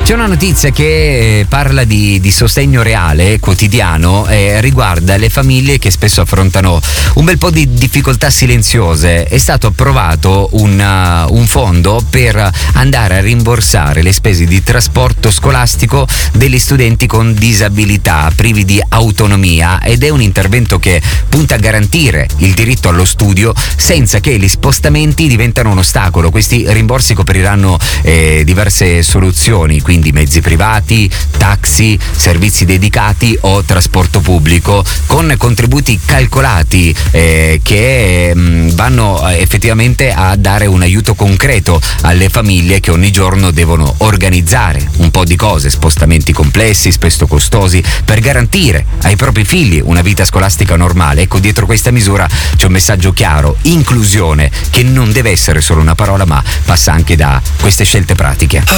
C'è una notizia che parla di sostegno reale, quotidiano, riguarda le famiglie che spesso affrontano un bel po' di difficoltà silenziose. È stato approvato un fondo per andare a rimborsare le spese di trasporto scolastico degli studenti con disabilità, privi di autonomia, ed è un intervento che punta a garantire il diritto allo studio senza che gli spostamenti diventano un ostacolo. Questi rimborsi copriranno diverse soluzioni, quindi mezzi privati, taxi, servizi dedicati o trasporto pubblico, con contributi calcolati che vanno effettivamente a dare un aiuto concreto alle famiglie che ogni giorno devono organizzare un po' di cose, spostamenti complessi, spesso costosi, per garantire ai propri figli una vita scolastica normale. Ecco, dietro questa misura c'è un messaggio chiaro: inclusione, che non deve essere solo una parola, ma passa anche da queste scelte pratiche.